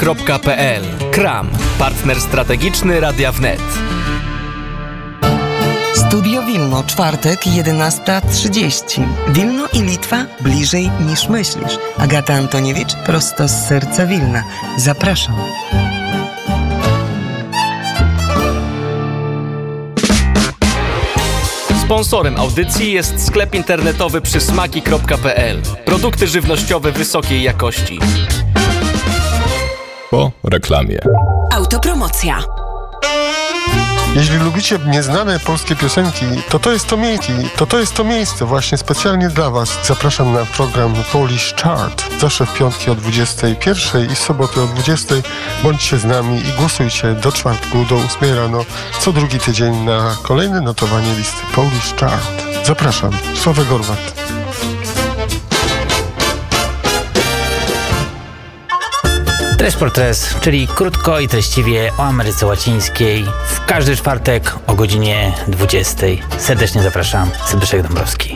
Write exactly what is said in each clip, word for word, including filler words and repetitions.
kropka pe el. Kram, partner strategiczny Radia Wnet. Studio Wilno, czwartek, jedenasta trzydzieści. Wilno i Litwa bliżej niż myślisz. Agata Antoniewicz, prosto z serca Wilna. Zapraszam. Sponsorem audycji jest sklep internetowy przysmaki kropka pe el. Produkty żywnościowe wysokiej jakości. Po reklamie. Autopromocja. Jeśli lubicie nieznane polskie piosenki, to to jest to miejsce, to to jest to miejsce właśnie specjalnie dla Was. Zapraszam na program Polish Chart. Zawsze w piątki o dwudziestej pierwszej i w soboty o dwudziestej. Bądźcie z nami i głosujcie do czwartku, do ósmej rano, co drugi tydzień na kolejne notowanie listy Polish Chart. Zapraszam. Sławek Gorwat. Tres por Tres, czyli krótko i treściwie o Ameryce Łacińskiej. W każdy czwartek o godzinie dwudziestej. Serdecznie zapraszam. Zbyszek Dąbrowski.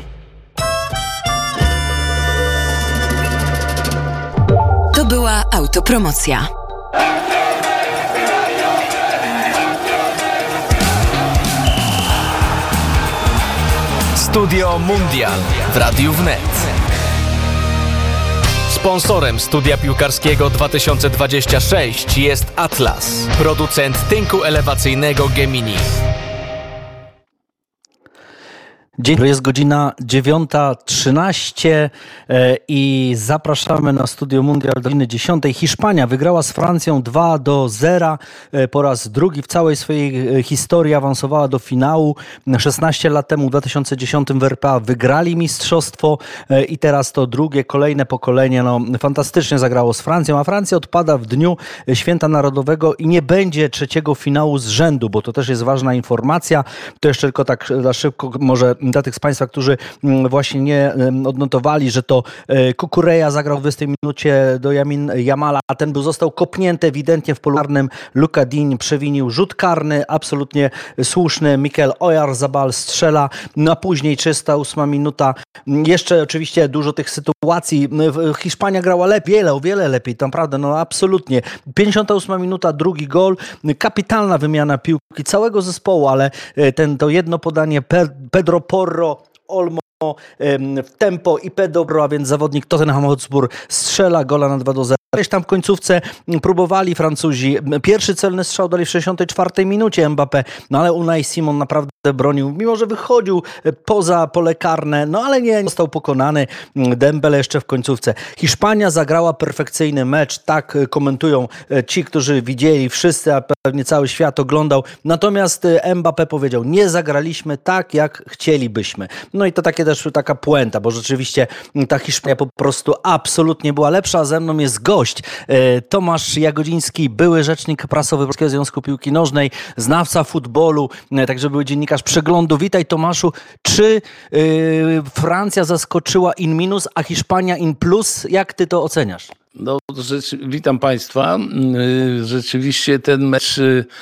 To była autopromocja. Studio Mundial w Radiu Wnet. Sponsorem studia piłkarskiego dwa tysiące dwudziestego szóstego jest Atlas, producent tynku elewacyjnego Gemini. Dzień dobry, jest godzina dziewiąta trzynaście i zapraszamy na Studio Mundial do godziny dziesiątej. Hiszpania wygrała z Francją dwa do zera. Po raz drugi w całej swojej historii awansowała do finału. szesnaście lat temu, w dwa tysiące dziesiątym w er pe a wygrali mistrzostwo i teraz to drugie, kolejne pokolenie no, fantastycznie zagrało z Francją, a Francja odpada w dniu Święta Narodowego i nie będzie trzeciego finału z rzędu, bo to też jest ważna informacja. To jeszcze tylko tak za szybko może dla tych z Państwa, którzy właśnie nie odnotowali, że to Kukureja zagrał w dwudziestej minucie do Yamin Jamala, a ten był, został kopnięty ewidentnie w polu karnym. Luka Digne przewinił rzut karny, absolutnie słuszny. Mikel Oyarzabal strzela, no a później trzydziesta ósma minuta. Jeszcze oczywiście dużo tych sytuacji. Hiszpania grała lepiej, o wiele lepiej, tam prawda, no absolutnie. pięćdziesiąta ósma minuta, drugi gol. Kapitalna wymiana piłki całego zespołu, ale ten, to jedno podanie Pedro Porro, Olmo w tempo i Pedro, a więc zawodnik Tottenham Hotspur strzela gola na dwa do zera. Gdzieś tam w końcówce próbowali Francuzi. Pierwszy celny strzał dali w sześćdziesiątej czwartej minucie Mbappé, no ale Unai Simon naprawdę bronił, mimo że wychodził poza pole karne, no ale nie został pokonany. Dembele jeszcze w końcówce. Hiszpania zagrała perfekcyjny mecz, tak komentują ci, którzy widzieli, wszyscy, a pewnie cały świat oglądał. Natomiast Mbappé powiedział, nie zagraliśmy tak, jak chcielibyśmy. No i to takie też taka puenta, bo rzeczywiście ta Hiszpania po prostu absolutnie była lepsza. Ze mną jest gość Tomasz Jagodziński, były rzecznik prasowy Polskiego Związku Piłki Nożnej, znawca futbolu, także były dziennikarz Przeglądu. Witaj Tomaszu. Czy yy, Francja zaskoczyła in minus, a Hiszpania in plus? Jak ty to oceniasz? No, rzeczy, witam Państwa. Rzeczywiście ten mecz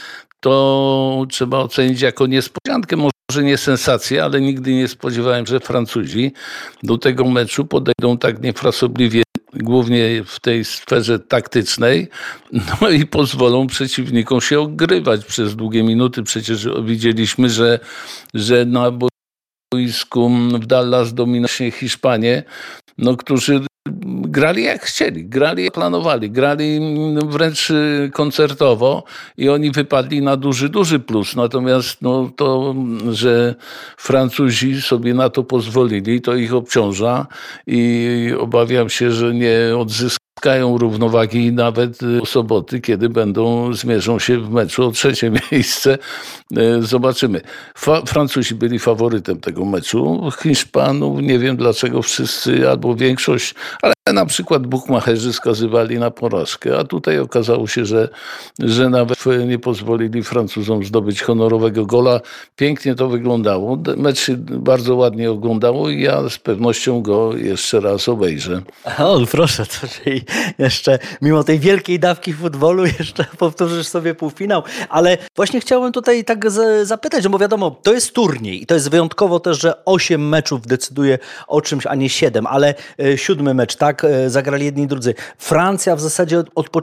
to trzeba ocenić jako niespodziankę, może nie sensację, ale nigdy nie spodziewałem, że Francuzi do tego meczu podejdą tak niefrasobliwie, głównie w tej sferze taktycznej, no i pozwolą przeciwnikom się ogrywać przez długie minuty. Przecież widzieliśmy, że, że na boisku w Dallas dominowali Hiszpanie, no, którzy grali jak chcieli, grali jak planowali, grali wręcz koncertowo i oni wypadli na duży, duży plus. Natomiast no, to, że Francuzi sobie na to pozwolili, to ich obciąża i obawiam się, że nie odzyskają równowagi nawet soboty, kiedy będą, zmierzą się w meczu o trzecie miejsce. Zobaczymy. Fa- Francuzi byli faworytem tego meczu. Hiszpanów nie wiem dlaczego wszyscy albo większość, ale na przykład bukmacherzy skazywali na porażkę, a tutaj okazało się, że, że nawet nie pozwolili Francuzom zdobyć honorowego gola. Pięknie to wyglądało. Mecz się bardzo ładnie oglądało i ja z pewnością go jeszcze raz obejrzę. O, proszę, to czyli jeszcze mimo tej wielkiej dawki futbolu jeszcze powtórzysz sobie półfinał, ale właśnie chciałem tutaj tak z- zapytać, no bo wiadomo, to jest turniej i to jest wyjątkowo też, że osiem meczów decyduje o czymś, a nie siedem, ale e, siódmy mecz, tak, e, zagrali jedni i drudzy. Francja w zasadzie od, od